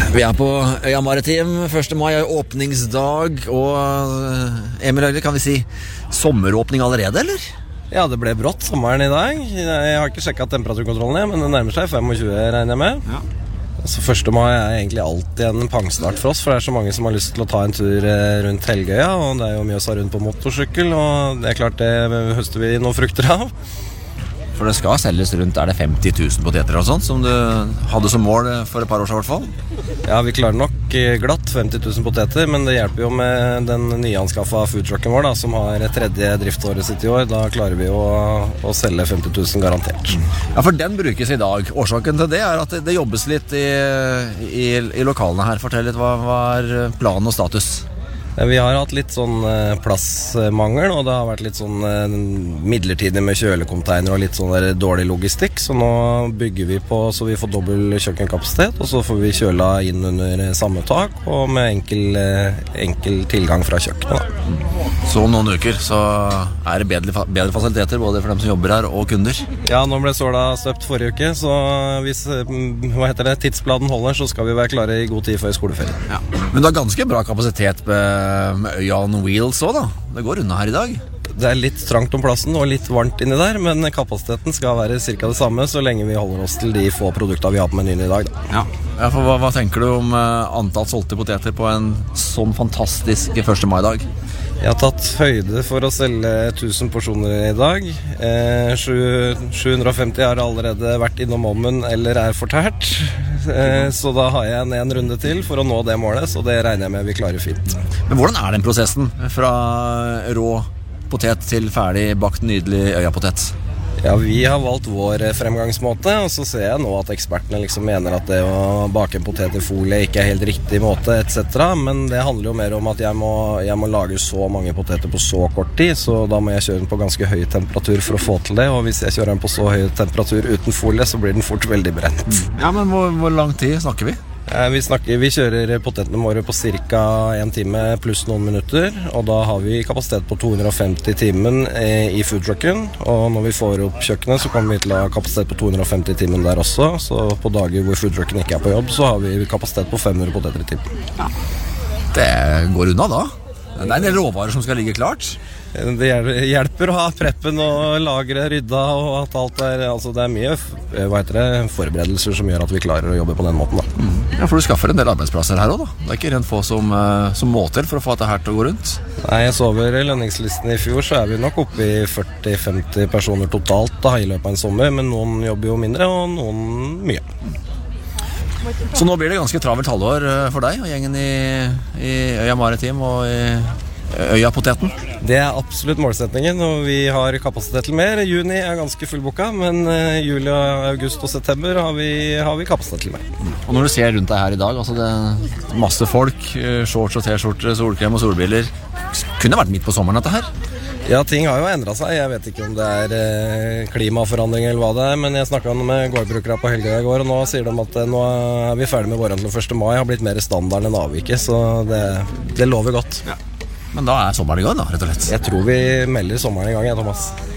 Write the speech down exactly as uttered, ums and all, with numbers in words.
Vi er på Øya Maritim, første mai er åpningsdag, og Emil Høyre, kan vi si sommeråpning allerede, eller? Ja, det ble brått sommeren i dag. Jeg har ikke sjekket temperaturkontrollen, men det nærmer seg tjuefem, regner jeg med. Ja. Så første mai er egentlig alltid en pangstart for oss, for det er så mange som har lyst til å ta en tur rundt Helgøya, og det er jo mye å sa rundt på motorsykkel, og det er klart det høster vi noen frukter av. For det skal selges rundt, er det femti tusen poteter og sånt, som du hadde som mål for et par år siden i hvert fall? Ja, vi klarer nok glatt femti tusen poteter, men det hjelper jo med den nyanskaffede foodtrucken vår, da, som har tredje driftsåret sitt i år. Da klarer vi å, å selge femti tusen garantert. Ja, for den brukes i dag. Årsaken til det er at det jobbes litt i, i, i lokalene her. Fortell litt, hva, hva er planen og status? Vi har hatt litt sånn plassmangel, og det har vært litt sånn midlertidig med kjølekonteiner og litt sånn der dårlig logistikk, så nå bygger vi på så vi får dobbelt kjøkkenkapasitet, og så får vi kjøla inn under samme tak og med enkel, enkel tilgang fra kjøkkenet. Da. Så om noen uker så er det bedre, bedre fasiliteter både for dem som jobber her og kunder? Ja, nå ble såla støpt forrige uke, så hvis hva heter det, tidsplanen holder, så skal vi være klare i god tid før skoleferien. Ja. Men du har ganske bra kapasitet med med Øya on Wheels også, da. Det går unna her i dag. Det er litt trangt om plassen og litt varmt inni der, men kapasiteten skal være cirka det samme så lenge vi holder oss til de få produktene vi har på menyen i dag. Da. Ja. Ja, for hva, hva tenker du om uh, antall solgte poteter på en sånn fantastisk første mai-dag? Jeg har tatt høyde for å selge tusen porsjoner i dag. Eh, sju hundre og femti har allerede vært innom ommen eller er fortært. Eh, så da har jeg en, en runde til for å nå det målet, så det regner jeg med vi klarer fint. Men hvordan er den prosessen fra rå potet til ferdig bakt nydelig Øya-potet? Ja, vi har valgt vår fremgangsmåte, og så ser jeg nå at ekspertene liksom mener at det å bake en potet i folie ikke er helt riktig måte, et cetera. Men det handler jo mer om at jeg må, jeg må lage så mange poteter på så kort tid, så da må jeg kjøre den på ganske høy temperatur for å få til det, og hvis jeg kjører den på så høy temperatur uten folie, så blir den fort veldig brent. Ja, men hvor, hvor lang tid snakker vi? Vi, snakker, vi kjører potetene våre på ca. en time pluss noen minutter, og da har vi kapasitet på to hundre og femti timen i foodtrucken, og når vi får opp kjøkkenet så kommer vi til å ha kapasitet på to hundre og femti timen der også, så på dager hvor foodtrucken ikke er på jobb så har vi kapasitet på fem hundre poteter i timen. Ja. Det går unna da. Det er en del råvarer som skal ligge klart. Det hjelper å ha preppen og lagre rydda og at alt er, altså det er mye hva heter det, forberedelser som gjør at vi klarer å jobbe på den måten da. Mm. Ja, for du skaffer en del arbeidsplasser her også da. Det er ikke rent få som, som må til for å få dette her til å gå rundt. Nei, jeg så over lønningslisten i fjor, så er vi nok oppe i førti til femti personer totalt da, i løpet av en sommer, men noen jobber jo mindre og noen mye. Så nå blir det ganske travelt halvår for deg og gjengen i, i Øya Maritim og i Øya-poteten? Det er absolutt målsetningen, og vi har kapasitet til mer. Juni er ganske fullboka, men juli, august og september har vi, har vi kapasitet til mer. Og når du ser rundt deg her i dag, altså det er masse folk, shorts og t-skjorter, solkrem og solbriller. Kunne vært midt på sommeren dette her? Ja, ting har jo endret seg. Jeg vet ikke om det er klimaforandring eller hva det er, men jeg snakket med gårdbrukere på Helgøya i går, og nå sier de at nå er vi ferdig med våren til første mai, har blitt mer standard enn avviket, så det, det lover godt. Ja. Men da er sommeren i gang da, rett og slett. Jeg tror vi melder sommeren i gang, ja, Thomas.